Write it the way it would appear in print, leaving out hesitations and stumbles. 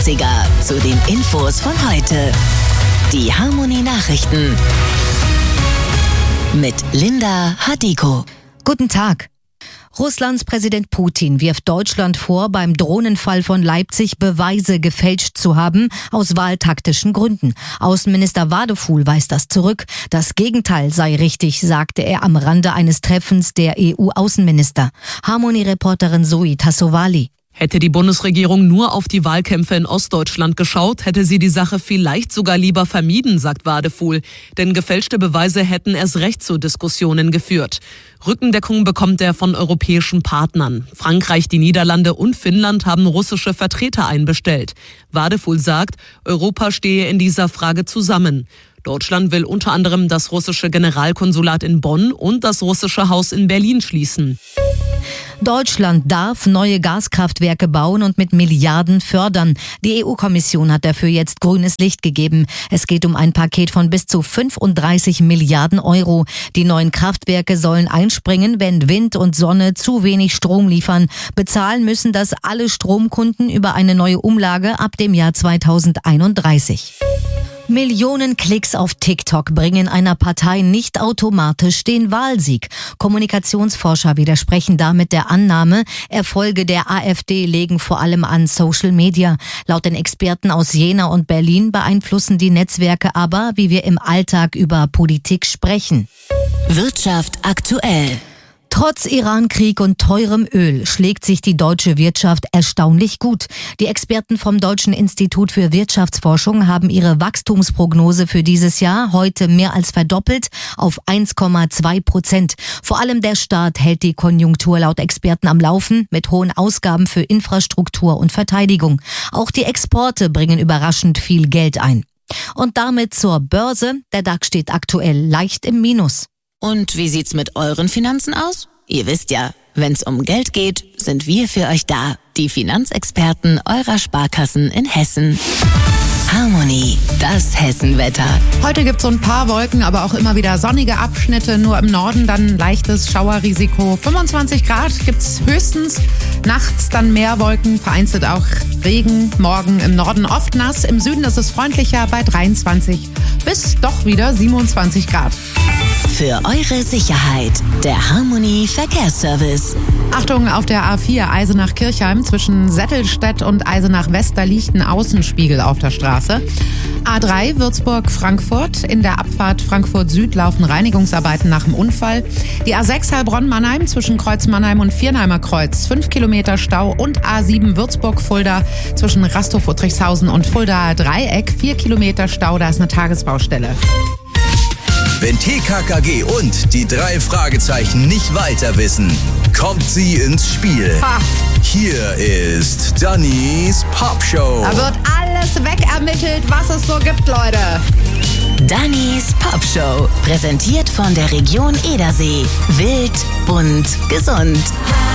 Leipziger zu den Infos von heute. Die Harmonie Nachrichten mit Linda Hadiko. Guten Tag. Russlands Präsident Putin wirft Deutschland vor, beim Drohnenfall von Leipzig Beweise gefälscht zu haben, aus wahltaktischen Gründen. Außenminister Wadefuhl weist das zurück. Das Gegenteil sei richtig, sagte er am Rande eines Treffens der EU-Außenminister. Harmonie-Reporterin Zoe Tassovali. Hätte die Bundesregierung nur auf die Wahlkämpfe in Ostdeutschland geschaut, hätte sie die Sache vielleicht sogar lieber vermieden, sagt Wadefuhl. Denn gefälschte Beweise hätten erst recht zu Diskussionen geführt. Rückendeckung bekommt er von europäischen Partnern. Frankreich, die Niederlande und Finnland haben russische Vertreter einbestellt. Wadefuhl sagt, Europa stehe in dieser Frage zusammen. Deutschland will unter anderem das russische Generalkonsulat in Bonn und das russische Haus in Berlin schließen. Deutschland darf neue Gaskraftwerke bauen und mit Milliarden fördern. Die EU-Kommission hat dafür jetzt grünes Licht gegeben. Es geht um ein Paket von bis zu 35 Milliarden Euro. Die neuen Kraftwerke sollen einspringen, wenn Wind und Sonne zu wenig Strom liefern. Bezahlen müssen das alle Stromkunden über eine neue Umlage ab dem Jahr 2031. Millionen Klicks auf TikTok bringen einer Partei nicht automatisch den Wahlsieg. Kommunikationsforscher widersprechen damit der Annahme, Erfolge der AfD legen vor allem an Social Media. Laut den Experten aus Jena und Berlin beeinflussen die Netzwerke aber, wie wir im Alltag über Politik sprechen. Wirtschaft aktuell. Trotz Iran-Krieg und teurem Öl schlägt sich die deutsche Wirtschaft erstaunlich gut. Die Experten vom Deutschen Institut für Wirtschaftsforschung haben ihre Wachstumsprognose für dieses Jahr heute mehr als verdoppelt auf 1,2%. Vor allem der Staat hält die Konjunktur laut Experten am Laufen mit hohen Ausgaben für Infrastruktur und Verteidigung. Auch die Exporte bringen überraschend viel Geld ein. Und damit zur Börse. Der DAX steht aktuell leicht im Minus. Und wie sieht's mit euren Finanzen aus? Ihr wisst ja, wenn's um Geld geht, sind wir für euch da. Die Finanzexperten eurer Sparkassen in Hessen. Harmonie, das Hessenwetter. Heute gibt's so ein paar Wolken, aber auch immer wieder sonnige Abschnitte. Nur im Norden dann leichtes Schauerrisiko. 25 Grad gibt's höchstens. Nachts dann mehr Wolken, vereinzelt auch Regen. Morgen im Norden oft nass. Im Süden ist es freundlicher bei 23 bis doch wieder 27 Grad. Für eure Sicherheit, der Harmonie Verkehrsservice. Achtung, auf der A4 Eisenach-Kirchheim zwischen Settelstedt und Eisenach-West, liegt ein Außenspiegel auf der Straße. A3 Würzburg-Frankfurt, in der Abfahrt Frankfurt Süd laufen Reinigungsarbeiten nach dem Unfall. Die A6 Heilbronn-Mannheim zwischen Kreuz Mannheim und Viernheimer Kreuz, 5 Kilometer Stau. Und A7 Würzburg-Fulda zwischen Rastow-Uttrichshausen und Fuldaer Dreieck, 4 Kilometer Stau, da ist eine Tagesbaustelle. Wenn TKKG und die 3 Fragezeichen nicht weiter wissen, kommt sie ins Spiel. Ha. Hier ist Dannys Popshow. Da wird alles wegermittelt, was es so gibt, Leute. Dannys Popshow, präsentiert von der Region Edersee. Wild, bunt, gesund.